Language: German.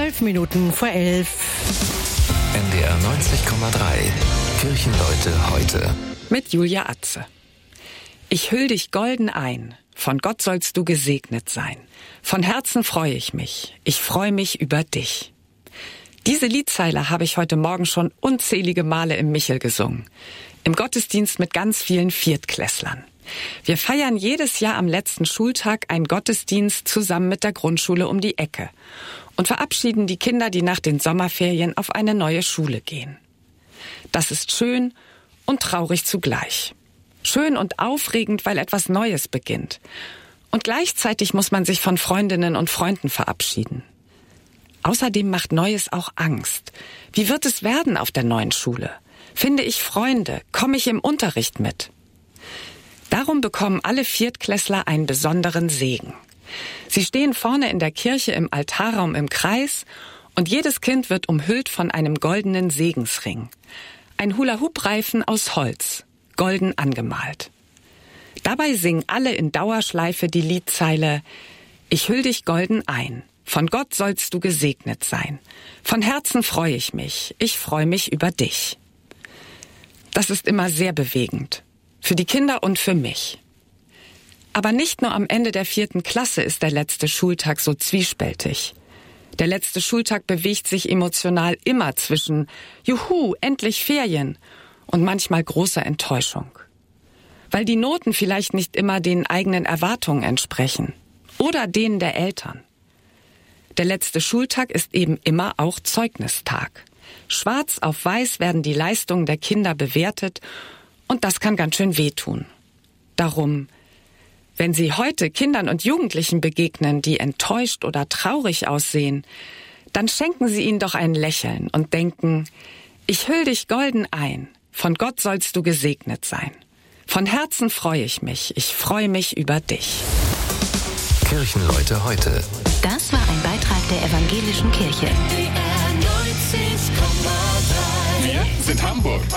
11:12. NDR 90,3. Kirchenleute heute. Mit Julia Atze. Ich hüll dich golden ein. Von Gott sollst du gesegnet sein. Von Herzen freue ich mich. Ich freue mich über dich. Diese Liedzeile habe ich heute Morgen schon unzählige Male im Michel gesungen. Im Gottesdienst mit ganz vielen Viertklässlern. Wir feiern jedes Jahr am letzten Schultag einen Gottesdienst zusammen mit der Grundschule um die Ecke und verabschieden die Kinder, die nach den Sommerferien auf eine neue Schule gehen. Das ist schön und traurig zugleich. Schön und aufregend, weil etwas Neues beginnt. Und gleichzeitig muss man sich von Freundinnen und Freunden verabschieden. Außerdem macht Neues auch Angst. Wie wird es werden auf der neuen Schule? Finde ich Freunde? Komme ich im Unterricht mit? Darum bekommen alle Viertklässler einen besonderen Segen. Sie stehen vorne in der Kirche im Altarraum im Kreis und jedes Kind wird umhüllt von einem goldenen Segensring. Ein Hula-Hoop-Reifen aus Holz, golden angemalt. Dabei singen alle in Dauerschleife die Liedzeile Ich hüll dich golden ein. Von Gott sollst du gesegnet sein. Von Herzen freue ich mich. Ich freue mich über dich. Das ist immer sehr bewegend. Für die Kinder und für mich. Aber nicht nur am Ende der 4. Klasse ist der letzte Schultag so zwiespältig. Der letzte Schultag bewegt sich emotional immer zwischen Juhu, endlich Ferien und manchmal großer Enttäuschung. Weil die Noten vielleicht nicht immer den eigenen Erwartungen entsprechen oder denen der Eltern. Der letzte Schultag ist eben immer auch Zeugnistag. Schwarz auf weiß werden die Leistungen der Kinder bewertet und das kann ganz schön wehtun. Darum, wenn Sie heute Kindern und Jugendlichen begegnen, die enttäuscht oder traurig aussehen, dann schenken Sie ihnen doch ein Lächeln und denken, ich hüll dich golden ein, von Gott sollst du gesegnet sein. Von Herzen freue ich mich, ich freue mich über dich. Kirchenleute heute. Das war ein Beitrag der Evangelischen Kirche. Wir sind Hamburg.